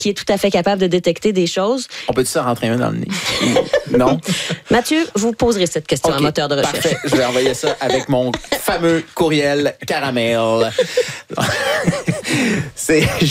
qui est tout à fait capable de détecter des choses. On peut-tu s'en rentrer un dans le nez? Non? Mathieu, vous poserez cette question à un moteur de recherche. Parfait. Je vais envoyer ça avec mon fameux courriel caramel. C'est